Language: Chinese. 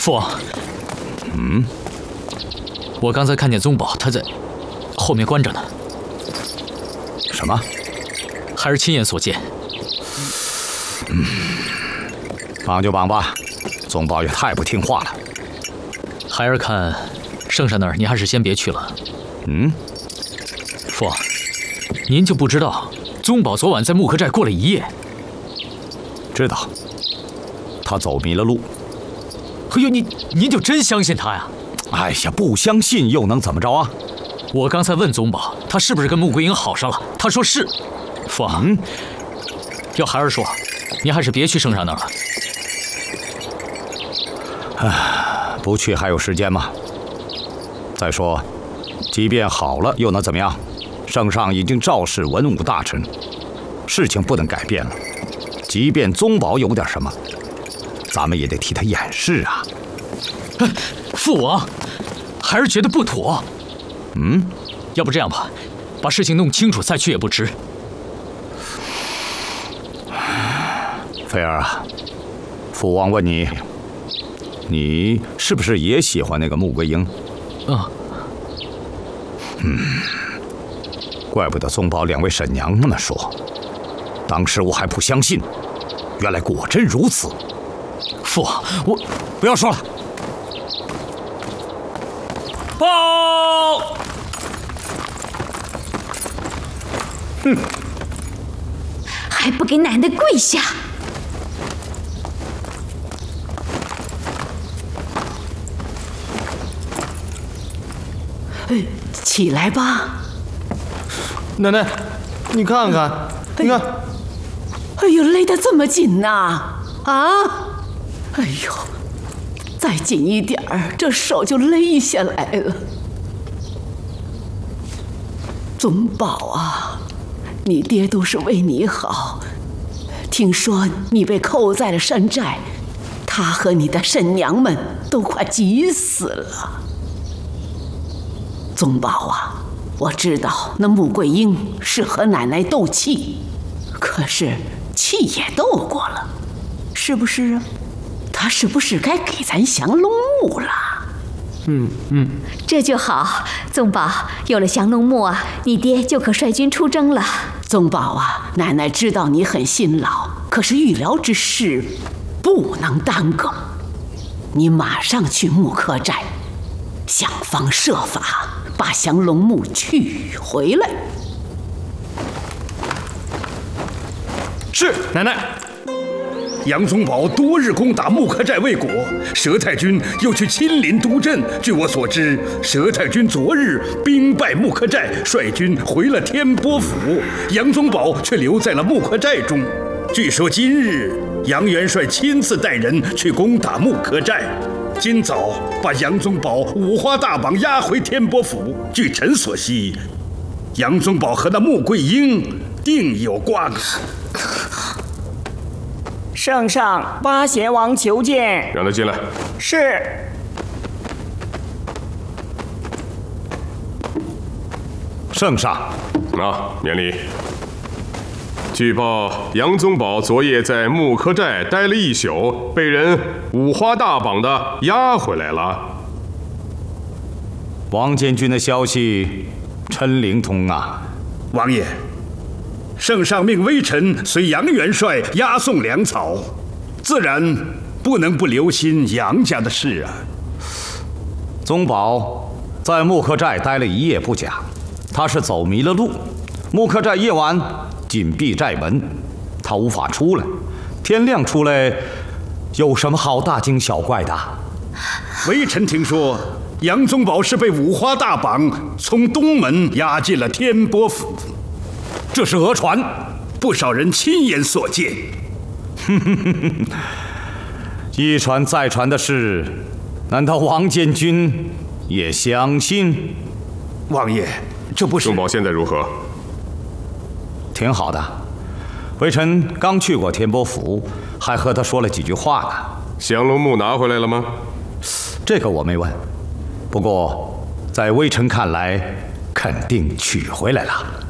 父王，我刚才看见宗保他在后面关着呢。 什么？ 孩儿亲眼所见。 绑就绑吧，宗保也太不听话了。 孩儿看，圣上那儿你还是先别去了。父王，您就不知道宗保昨晚在木柯寨过了一夜？ 知道，他走迷了路。 哎呦，您就真相信他呀？ 哎呀，不相信又能怎么着啊？ 我刚才问宗保，他是不是跟穆桂英好上了？他说是。父王，要孩儿说，您还是别去圣上那儿了。 不去还有时间吗？再说，即便好了又能怎么样？圣上已经召示文武大臣，事情不能改变了。即便宗保有点什么，咱们也得替他掩饰啊。 父王，孩儿觉得不妥。要不这样吧，把事情弄清楚再去也不迟。 菲儿啊，父王问你，你是不是也喜欢那个穆桂英？怪不得宗保两位婶娘那么说，当时我还不相信，原来果真如此。 父王，我不要说了。 报！ 还不给奶奶跪下！ 起来吧， 奶奶，你看看，你看， 哎呦，勒得这么紧呐！哎呦，再紧一点儿，这手就勒下来了。宗保啊，你爹都是为你好。听说你被扣在了山寨，他和你的婶娘们都快急死了。宗保啊，我知道那穆桂英是和奶奶斗气，可是气也斗过了，是不是啊？她是不是该给咱降龙木了？ 这就好，宗保有了降龙木啊，你爹就可率军出征了。 宗保啊，奶奶知道你很辛劳，可是预疗之事不能耽搁，你马上去木柯寨，想方设法把降龙木取回来。 是，奶奶。杨宗保多日攻打木柯寨未果，佘太君又去亲临督阵。据我所知，佘太君昨日兵败木柯寨，率军回了天波府，杨宗保却留在了木柯寨中。据说今日杨元帅亲自带人去攻打木柯寨，今早把杨宗保五花大绑押回天波府。据臣所悉，杨宗保和那穆桂英定有瓜葛。 圣上，八贤王求见。 让他进来。 是。 圣上， 免礼。据报，杨宗保昨夜在木柯寨待了一宿，被人五花大绑的押回来了。 王监军的消息，臣灵通啊。 王爷。圣上命微臣随杨元帅押送粮草，自然不能不留心杨家的事啊。 宗保在木柯寨待了一夜不假，他是走迷了路。木柯寨夜晚紧闭寨门，他无法出来。天亮出来，有什么好大惊小怪的？ 微臣听说，杨宗保是被五花大绑从东门押进了天波府。 这是讹传， 不少人亲眼所见。 一传再传的事，难道王监军也相信？ 王爷，这不是…… 宗保现在如何？ 挺好的，微臣刚去过天波府，还和他说了几句话呢。 降龙木拿回来了吗？ 这个我没问，不过在微臣看来，肯定取回来了。